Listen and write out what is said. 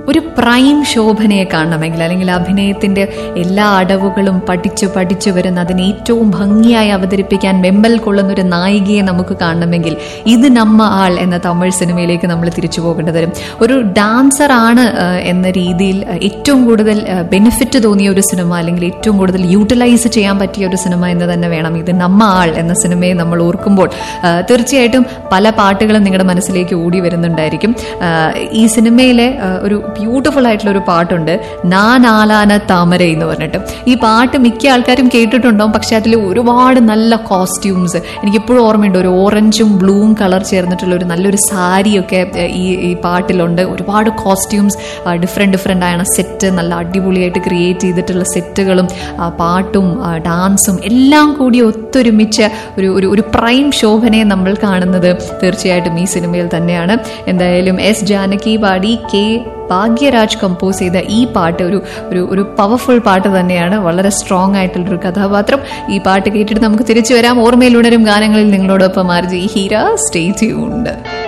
ഒരു പ്രൈം ശോഭനയെ കാണണമെങ്കിൽ, അല്ലെങ്കിൽ അഭിനയത്തിന്റെ എല്ലാ അടവുകളും പഠിച്ചു വരുന്ന അതിനെ ഏറ്റവും ഭംഗിയായി അവതരിപ്പിക്കാൻ വെമ്പൽ കൊള്ളുന്ന ഒരു നായികയെ നമുക്ക് കാണണമെങ്കിൽ ഇത് നമ്മ ആൾ എന്ന തമിഴ് സിനിമയിലേക്ക് നമ്മൾ തിരിച്ചു പോകേണ്ടി വരും. ഒരു ഡാൻസർ ആണ് എന്ന രീതിയിൽ ഏറ്റവും കൂടുതൽ ബെനിഫിറ്റ് തോന്നിയ ഒരു സിനിമ, അല്ലെങ്കിൽ ഏറ്റവും കൂടുതൽ യൂട്ടിലൈസ് ചെയ്യാൻ പറ്റിയ ഒരു സിനിമ എന്ന് തന്നെ വേണം ഇത് നമ്മ ആൾ എന്ന സിനിമയെ നമ്മൾ ഓർക്കുമ്പോൾ. തീർച്ചയായിട്ടും പല പാട്ടുകളും നിങ്ങളുടെ മനസ്സിലേക്ക് ഓടി വരുന്നുണ്ടായിരിക്കും. ഈ സിനിമയിലെ ഒരു ബ്യൂട്ടിഫുൾ ആയിട്ടുള്ള ഒരു പാട്ടുണ്ട്, നാൻ ആലാന താമര എന്ന് പറഞ്ഞിട്ട്. ഈ പാട്ട് മിക്ക ആൾക്കാരും കേട്ടിട്ടുണ്ടാവും, പക്ഷെ അതിൽ ഒരുപാട് നല്ല കോസ്റ്റ്യൂംസ് എനിക്കിപ്പോഴും ഓർമ്മയുണ്ട്. ഒരു ഓറഞ്ചും ബ്ലൂവും കളർ ചേർന്നിട്ടുള്ള ഒരു നല്ലൊരു സാരിയൊക്കെ ഈ പാട്ടിലുണ്ട്. ഒരുപാട് കോസ്റ്റ്യൂംസ്, ഡിഫറെന്റ് ആണ് സെറ്റ്, നല്ല അടിപൊളിയായിട്ട് ക്രിയേറ്റ് ചെയ്തിട്ടുള്ള സെറ്റുകളും പാട്ടും ഡാൻസും എല്ലാം കൂടി ഒത്തൊരുമിച്ച ഒരു പ്രൈം ശോഭനയെ നമ്മൾ കാണുന്നത് തീർച്ചയായിട്ടും ഈ സിനിമയിൽ തന്നെയാണ്. എന്തായാലും എസ് ജാനകി പാടി കെ ഭാഗ്യരാജ് കമ്പോസ് ചെയ്ത ഈ പാട്ട് ഒരു പവർഫുൾ പാട്ട് തന്നെയാണ്. വളരെ സ്ട്രോങ് ആയിട്ടുള്ളൊരു കഥാപാത്രം. ഈ പാട്ട് കേട്ടിട്ട് നമുക്ക് തിരിച്ചു വരാം. ഓർമ്മയിലുണരും ഗാനങ്ങളിൽ നിങ്ങളോടൊപ്പം ആർജി ഹീര. Stay tuned.